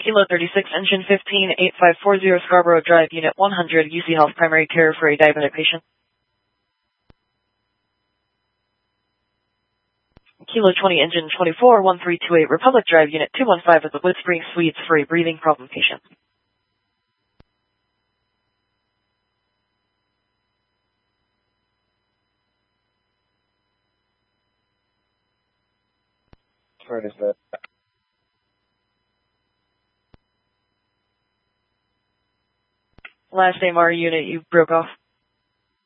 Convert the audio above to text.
Kilo 36, Engine 15, 8540 Scarborough Drive, Unit 100, UC Health Primary Care for a diabetic patient. Kilo 20, Engine 24, 1328 Republic Drive, Unit 215 at the Woodspring Suites for a breathing problem patient. Where is that? Last MR unit, you broke off.